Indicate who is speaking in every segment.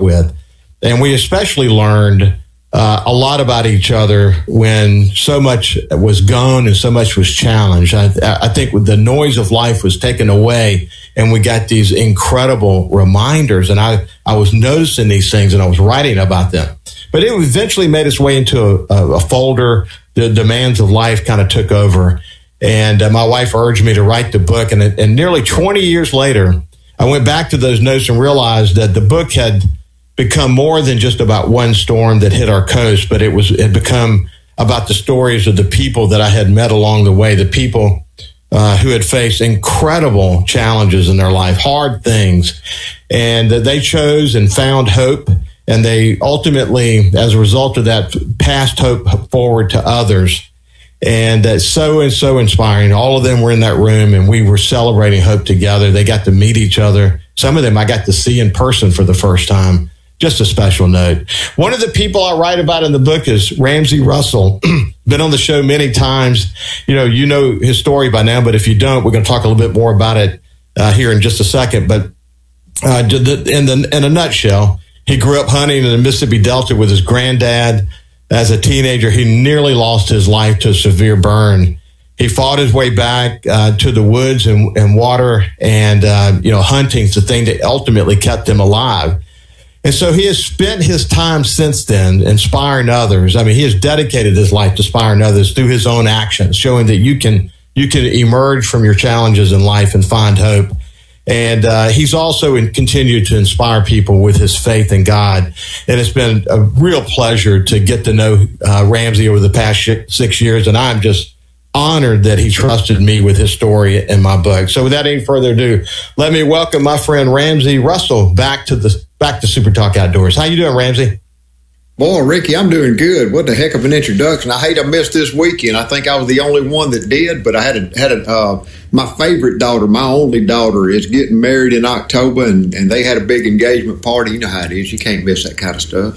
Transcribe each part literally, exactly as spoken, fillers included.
Speaker 1: with. And we especially learned uh, a lot about each other when so much was gone and so much was challenged. I, I think the noise of life was taken away, and we got these incredible reminders. And I, I was noticing these things, and I was writing about them. But it eventually made its way into a, a folder. The demands of life kind of took over. And uh, my wife urged me to write the book. And, and nearly twenty years later, I went back to those notes and realized that the book had become more than just about one storm that hit our coast, but it was it had become about the stories of the people that I had met along the way, the people uh, who had faced incredible challenges in their life, hard things, and uh, they chose and found hope, and they ultimately, as a result of that, passed hope forward to others. And that's so and so inspiring. All of them were in that room, and we were celebrating hope together. They got to meet each other. Some of them I got to see in person for the first time. Just a special note. One of the people I write about in the book is Ramsey Russell. Been on the show many times. You know, you know his story by now, but if you don't, we're going to talk a little bit more about it uh, here in just a second. But uh, in, the, in a nutshell, he grew up hunting in the Mississippi Delta with his granddad. As a teenager, he nearly lost his life to a severe burn. He fought his way back uh, to the woods and, and water, and, uh, you know, hunting's the thing that ultimately kept him alive. And so he has spent his time since then inspiring others. I mean, he has dedicated his life to inspiring others through his own actions, showing that you can you can emerge from your challenges in life and find hope. And uh, he's also in, continued to inspire people with his faith in God. And it's been a real pleasure to get to know uh, Ramsey over the past sh- six years. And I'm just honored that he trusted me with his story in my book. So without any further ado, let me welcome my friend Ramsey Russell back to the back to Super Talk Outdoors. How you doing, Ramsey?
Speaker 2: Boy, Ricky, I'm doing good. What the heck of an introduction. I hate I missed this weekend. I think I was the only one that did, but I had a, had a, uh, my favorite daughter, my only daughter, is getting married in October, and, and they had a big engagement party. You know how it is. You can't miss that kind of stuff.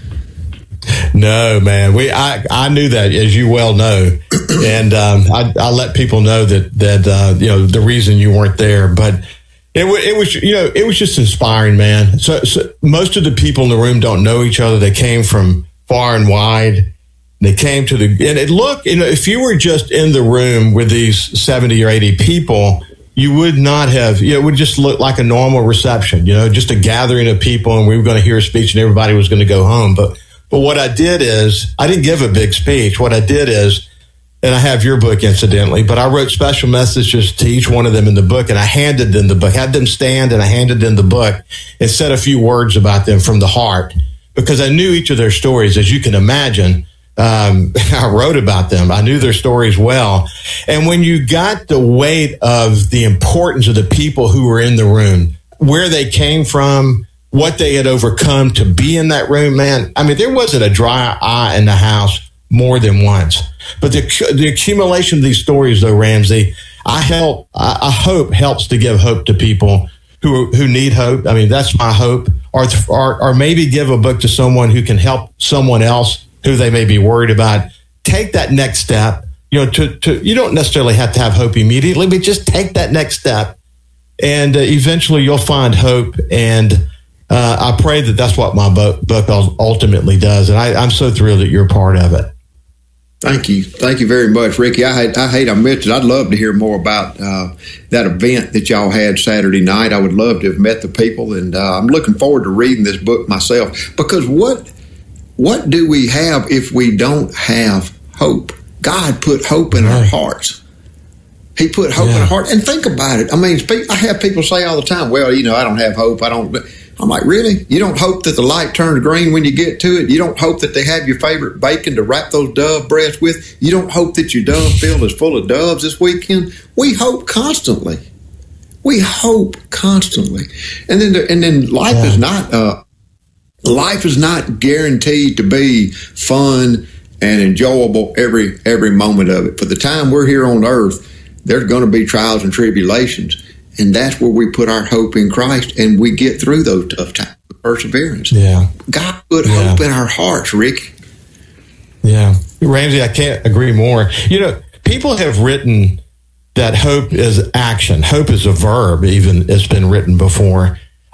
Speaker 1: No, man. We I, I knew that, as you well know, and um, I, I let people know that that uh, you know the reason you weren't there, but it, it was you know it was just inspiring, man. So, so most of the people in the room don't know each other. They came from far and wide. They came to the and it looked you know if you were just in the room with these seventy or eighty people, you would not have you know it would just look like a normal reception, you know, just a gathering of people, and we were going to hear a speech, and everybody was going to go home, but. But what I did is, I didn't give a big speech. What I did is, and I have your book incidentally, but I wrote special messages to each one of them in the book, and I handed them the book, had them stand, and I handed them the book and said a few words about them from the heart, because I knew each of their stories, as you can imagine. Um, I wrote about them. I knew their stories well. And when you got the weight of the importance of the people who were in the room, where they came from, what they had overcome to be in that room, man. I mean, there wasn't a dry eye in the house more than once. But the the accumulation of these stories, though, Ramsey, I help. I, I hope helps to give hope to people who who need hope. I mean, that's my hope. Or, or or maybe give a book to someone who can help someone else who they may be worried about. Take that next step. You know, to to you don't necessarily have to have hope immediately, but just take that next step, and uh, eventually you'll find hope. And Uh, I pray that that's what my book, book ultimately does. And I, I'm so thrilled that you're a part of it.
Speaker 2: Thank you. Thank you very much, Ricky. I hate I, hate I missed it. I'd love to hear more about uh, that event that y'all had Saturday night. I would love to have met the people. And uh, I'm looking forward to reading this book myself. Because what what do we have if we don't have hope? God put hope in right. our hearts. He put hope yeah. in our heart. And think about it. I mean, I have people say all the time, well, you know, I don't have hope. I don't. I'm like, really? You don't hope that the light turns green when you get to it? You don't hope that they have your favorite bacon to wrap those dove breasts with? You don't hope that your dove field is full of doves this weekend? We hope constantly. We hope constantly. And then, the, and then life yeah. is not, uh, life is not guaranteed to be fun and enjoyable every, every moment of it. For the time we're here on earth, there's going to be trials and tribulations. And that's where we put our hope in Christ, and we get through those tough times with perseverance.
Speaker 1: Yeah.
Speaker 2: God put yeah. hope in our hearts, Rick.
Speaker 1: Yeah. Ramsey, I can't agree more. You know, people have written that hope is action. Hope is a verb, even it's been written before.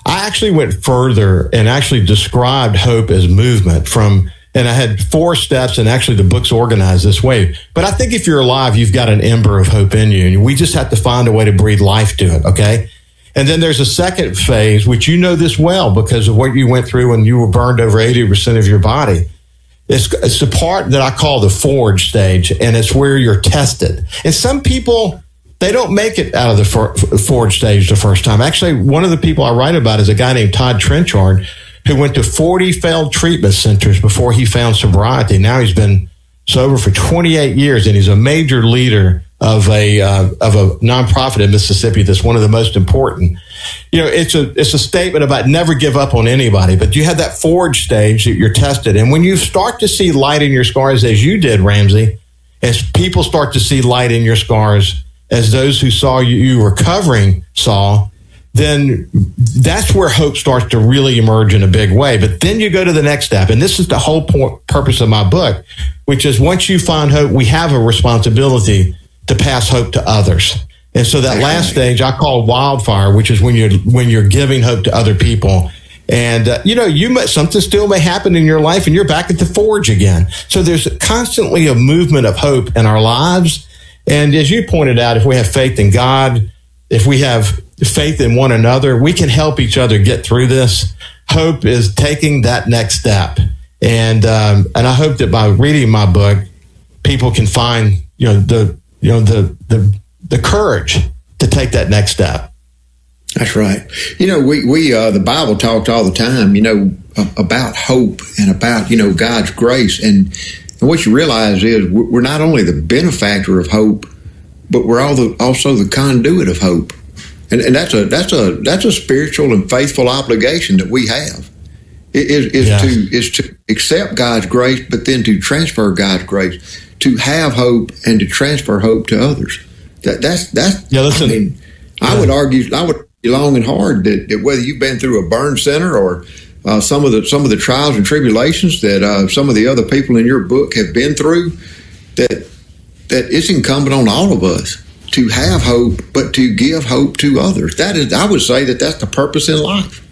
Speaker 1: I actually went further and actually described hope as movement from, and I had four steps, and actually the book's organized this way. But I think if you're alive, you've got an ember of hope in you, and we just have to find a way to breathe life to it, okay? And then there's a second phase, which you know this well because of what you went through when you were burned over eighty percent of your body. It's, it's the part that I call the forge stage, and it's where you're tested. And some people, they don't make it out of the for, forge stage the first time. Actually, one of the people I write about is a guy named Todd Trenchard, who went to forty failed treatment centers before he found sobriety. Now he's been sober for twenty-eight years, and he's a major leader of a uh, of a nonprofit in Mississippi that's one of the most important. You know, it's a it's a statement about never give up on anybody, but you have that forge stage that you're tested. And when you start to see light in your scars, as you did, Ramsey, as people start to see light in your scars, as those who saw you, you recovering saw, then that's where hope starts to really emerge in a big way. But then you go to the next step. And this is the whole point, purpose of my book, which is once you find hope, we have a responsibility to pass hope to others. And so that last stage I call wildfire, which is when you're, when you're giving hope to other people. And, uh, you know, you may, something still may happen in your life and you're back at the forge again. So there's constantly a movement of hope in our lives. And as you pointed out, if we have faith in God, if we have faith in one another, we can help each other get through this. Hope is taking that next step. And, um, and I hope that by reading my book, people can find, you know, the, you know, the, the, the courage to take that next step.
Speaker 2: That's right. You know, we, we, uh, the Bible talks all the time, you know, about hope and about, you know, God's grace. And, and what you realize is we're not only the benefactor of hope, but we're all the, also the conduit of hope. And, and that's a, that's a, that's a spiritual and faithful obligation that we have. It is, is yeah. to, is to accept God's grace, but then to transfer God's grace, to have hope and to transfer hope to others. That, that's, that's,
Speaker 1: yeah, listen,
Speaker 2: I mean, yeah. I would argue, I would argue long and hard that, that whether you've been through a burn center or uh, some of the, some of the trials and tribulations that uh, some of the other people in your book have been through, that, that it's incumbent on all of us to have hope, but to give hope to others. That is, I would say that that's the purpose in life.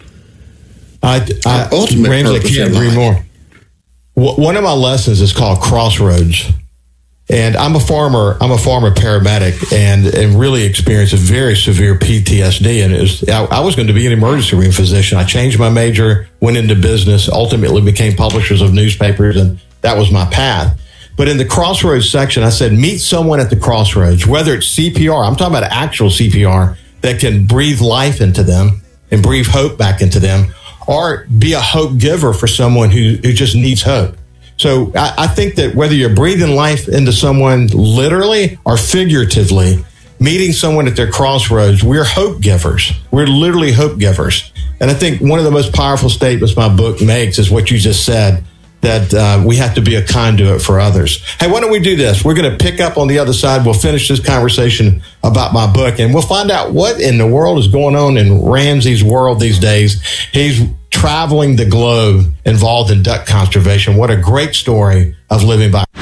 Speaker 1: I, I ultimate Ramsey, purpose I can't agree more. One of my lessons is called Crossroads. And I'm a farmer. I'm a farmer paramedic, and and really experienced a very severe P T S D. And it was, I, I was going to be an emergency room physician. I changed my major, went into business, ultimately became publishers of newspapers, and that was my path. But in the Crossroads section, I said, meet someone at the crossroads, whether it's C P R. I'm talking about actual C P R that can breathe life into them and breathe hope back into them, or be a hope giver for someone who, who just needs hope. So I, I think that whether you're breathing life into someone literally or figuratively, meeting someone at their crossroads, we're hope givers. We're literally hope givers. And I think one of the most powerful statements my book makes is what you just said, that uh, we have to be a conduit for others. Hey, why don't we do this? We're going to pick up on the other side. We'll finish this conversation about my book, and we'll find out what in the world is going on in Ramsey's world these days. He's traveling the globe involved in duck conservation. What a great story of living by.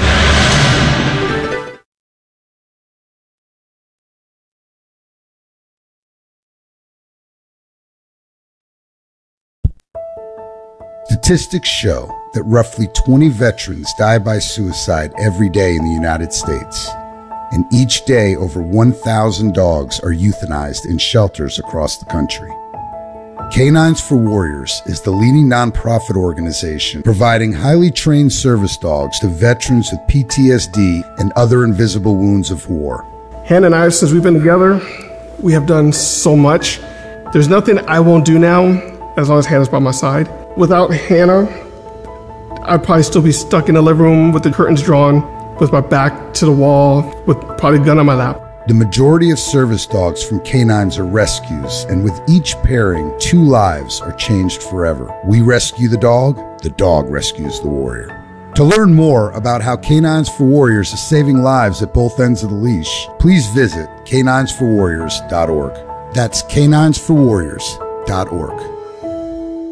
Speaker 3: Statistics show that roughly twenty veterans die by suicide every day in the United States. And each day, over one thousand dogs are euthanized in shelters across the country. Canines for Warriors is the leading nonprofit organization providing highly trained service dogs to veterans with P T S D and other invisible wounds of war.
Speaker 4: Hannah and I, since we've been together, we have done so much. There's nothing I won't do now as long as Hannah's by my side. Without Hannah, I'd probably still be stuck in the living room with the curtains drawn, with my back to the wall, with probably a gun on my lap.
Speaker 3: The majority of service dogs from canines are rescues, and with each pairing, two lives are changed forever. We rescue the dog, the dog rescues the warrior. To learn more about how Canines for Warriors is saving lives at both ends of the leash, please visit canines for warriors dot org. That's canines for warriors dot org.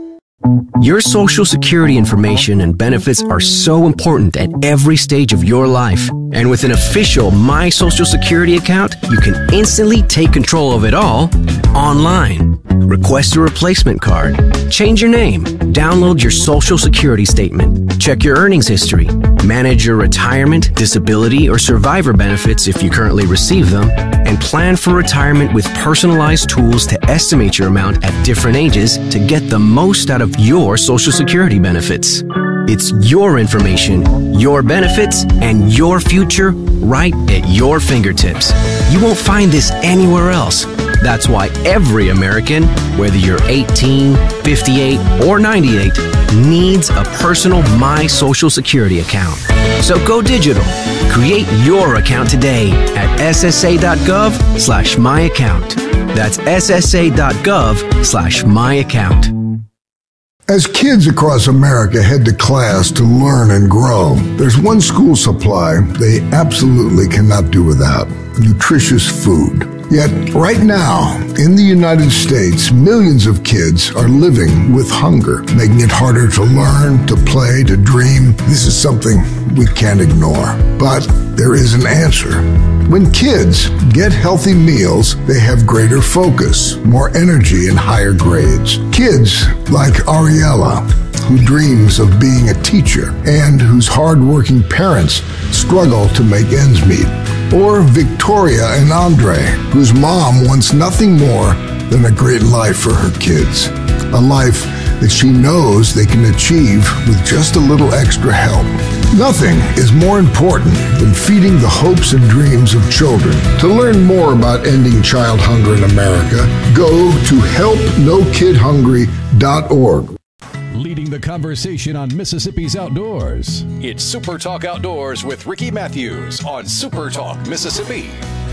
Speaker 5: Your Social Security information and benefits are so important at every stage of your life. And with an official My Social Security account, you can instantly take control of it all online. Request a replacement card, change your name, download your Social Security statement, check your earnings history, manage your retirement, disability, or survivor benefits if you currently receive them, and plan for retirement with personalized tools to estimate your amount at different ages to get the most out of your Social Security benefits. It's your information, your benefits, and your future right at your fingertips. You won't find this anywhere else. That's why every American, whether you're eighteen, fifty-eight, or ninety-eight, needs a personal My Social Security account. So go digital. Create your account today at ssa.gov slash my account. That's ssa.gov slash my account.
Speaker 6: As kids across America head to class to learn and grow, there's one school supply they absolutely cannot do without: nutritious food. Yet, right now, in the United States, millions of kids are living with hunger, making it harder to learn, to play, to dream. This is something we can't ignore. But there is an answer. When kids get healthy meals, they have greater focus, more energy, and higher grades. Kids like Ariella, who dreams of being a teacher and whose hardworking parents struggle to make ends meet. Or Victoria and Andre, whose mom wants nothing more than a great life for her kids. A life that she knows they can achieve with just a little extra help. Nothing is more important than feeding the hopes and dreams of children. To learn more about ending child hunger in America, go to help no kid hungry dot org.
Speaker 7: Leading the conversation on Mississippi's outdoors. It's Super Talk Outdoors with Ricky Matthews on Super Talk Mississippi.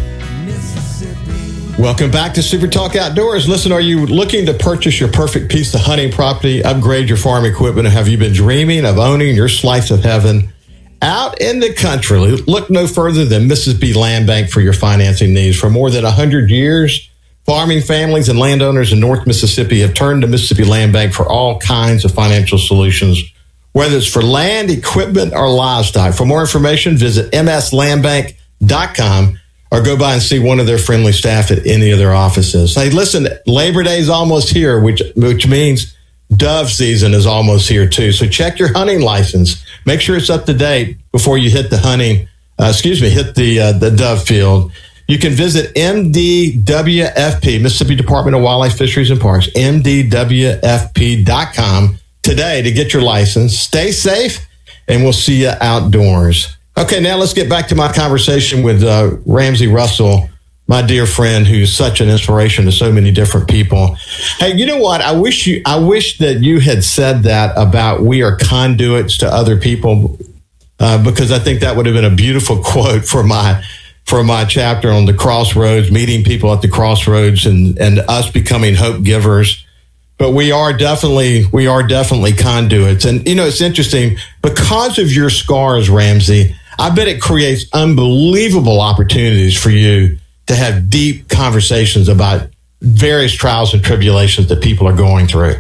Speaker 7: Mississippi.
Speaker 1: Welcome back to Super Talk Outdoors. Listen, are you looking to purchase your perfect piece of hunting property, upgrade your farm equipment, or have you been dreaming of owning your slice of heaven out in the country? Look no further than Mississippi Land Bank for your financing needs. For more than one hundred years, farming families and landowners in North Mississippi have turned to Mississippi Land Bank for all kinds of financial solutions, whether it's for land, equipment, or livestock. For more information, visit m s land bank dot com or go by and see one of their friendly staff at any of their offices. Hey, listen, Labor Day is almost here, which which means dove season is almost here too. So check your hunting license. Make sure it's up to date before you hit the hunting, uh, excuse me, hit the uh, the dove field. You can visit M D W F P, Mississippi Department of Wildlife, Fisheries, and Parks, m d w f p dot com today to get your license. Stay safe, and we'll see you outdoors. Okay, now let's get back to my conversation with uh, Ramsey Russell, my dear friend, who's such an inspiration to so many different people. Hey, you know what? I wish you, I wish that you had said that about we are conduits to other people, uh, because I think that would have been a beautiful quote for my for my chapter on the crossroads, meeting people at the crossroads, and and us becoming hope givers. But we are definitely we are definitely conduits. And you know, it's interesting because of your scars, Ramsey. I bet it creates unbelievable opportunities for you to have deep conversations about various trials and tribulations that people are going through.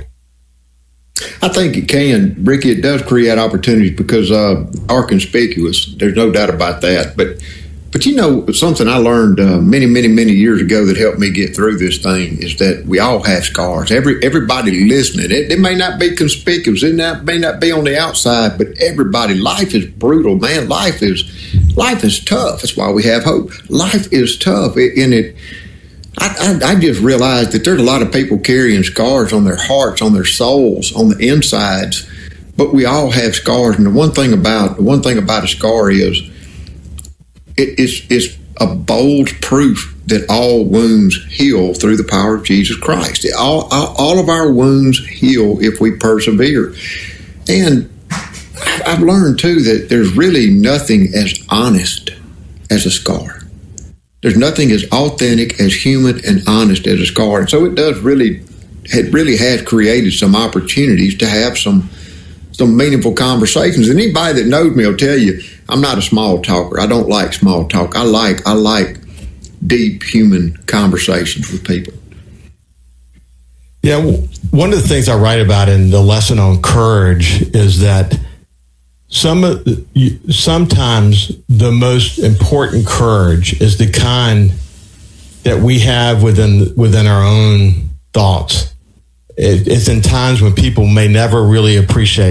Speaker 2: I think it can, Ricky. It does create opportunities because uh, are conspicuous. There's no doubt about that. But but you know, something I learned uh, many, many, many years ago that helped me get through this thing is that we all have scars. Every everybody listening, it, it may not be conspicuous, it not, may not be on the outside, but everybody. Life is brutal, man. Life is life is tough. That's why we have hope. Life is tough, it, and it. I, I, I just realized that there's a lot of people carrying scars on their hearts, on their souls, on the insides. But we all have scars, and the one thing about the one thing about a scar is it is it's a bold proof that all wounds heal through the power of Jesus Christ. All all, all of our wounds heal if we persevere, and I've learned too that there's really nothing as honest as a scar. There's nothing as authentic, as human and honest as a scar. And so it does really, it really has created some opportunities to have some some meaningful conversations. And anybody that knows me will tell you, I'm not a small talker. I don't like small talk. I like I like deep human conversations with people.
Speaker 1: Yeah, one of the things I write about in the lesson on courage is that some sometimes the most important courage is the kind that we have within within our own thoughts. It, it's in times when people may never really appreciate